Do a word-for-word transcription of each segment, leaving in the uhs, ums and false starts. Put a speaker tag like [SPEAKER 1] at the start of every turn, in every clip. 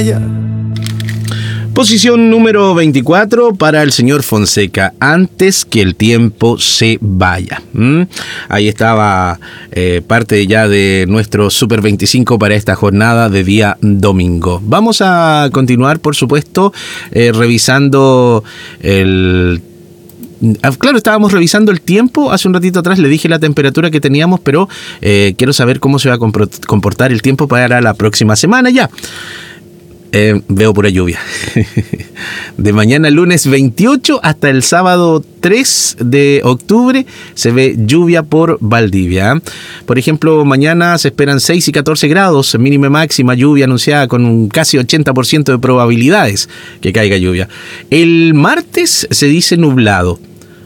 [SPEAKER 1] vaya.
[SPEAKER 2] Posición número veinticuatro para el señor Fonseca, antes que el tiempo se vaya. ¿Mm? Ahí estaba eh, parte ya de nuestro Super veinticinco para esta jornada de día domingo. Vamos a continuar, por supuesto, eh, revisando el... Claro, estábamos revisando el tiempo. Hace un ratito atrás le dije la temperatura que teníamos, pero eh, quiero saber cómo se va a comportar el tiempo para la próxima semana ya. Eh, veo pura lluvia. De mañana lunes veintiocho hasta el sábado tres de octubre se ve lluvia por Valdivia. Por ejemplo, mañana se esperan seis y catorce grados, mínima y máxima, lluvia anunciada con un casi ochenta por ciento de probabilidades que caiga lluvia. El martes se dice nublado.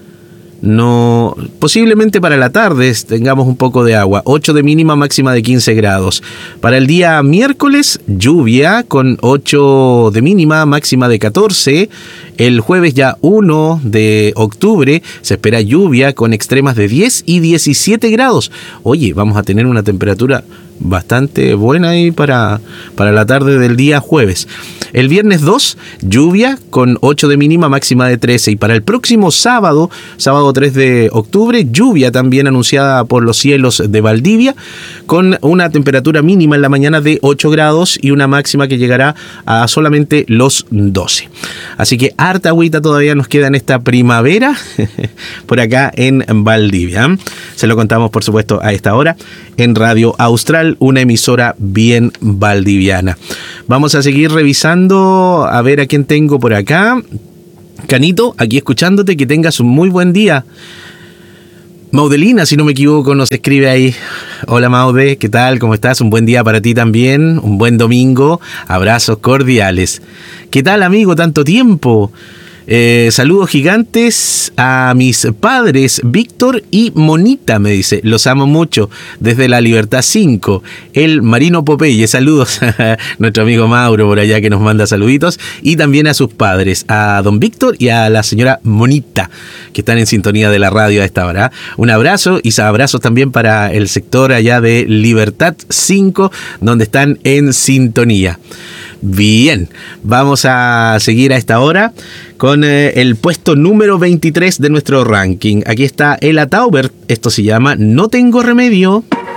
[SPEAKER 2] No, posiblemente para la tarde tengamos un poco de agua, ocho de mínima, máxima de quince grados. Para el día miércoles, lluvia con ocho de mínima, máxima de catorce. El jueves ya uno de octubre se espera lluvia con extremas de diez y diecisiete grados. Oye, vamos a tener una temperatura bastante buena ahí para, para la tarde del día jueves. El viernes dos, lluvia con ocho de mínima, máxima de trece. Y para el próximo sábado, sábado tres de octubre, lluvia también anunciada por los cielos de Valdivia, con una temperatura mínima en la mañana de ocho grados y una máxima que llegará a solamente los doce. Así que harta agüita todavía nos queda en esta primavera por acá en Valdivia. Se lo contamos, por supuesto, a esta hora en Radio Austral, una emisora bien valdiviana. Vamos a seguir revisando, a ver a quién tengo por acá. Canito, aquí escuchándote, que tengas un muy buen día. Maudelina, si no me equivoco, nos escribe ahí. Hola Maude, ¿qué tal? ¿Cómo estás? Un buen día para ti también, un buen domingo, abrazos cordiales. ¿Qué tal, amigo? Tanto tiempo. Eh, saludos gigantes a mis padres, Víctor y Monita, me dice. Los amo mucho, desde la Libertad cinco. El Marino Popeye, saludos a nuestro amigo Mauro por allá que nos manda saluditos. Y también a sus padres, a don Víctor y a la señora Monita, que están en sintonía de la radio a esta hora. Un abrazo y abrazos también para el sector allá de Libertad cinco, donde están en sintonía. Bien, vamos a seguir a esta hora con eh, el puesto número veintitrés de nuestro ranking. Aquí está Ella Taubert, esto se llama No Tengo Remedio.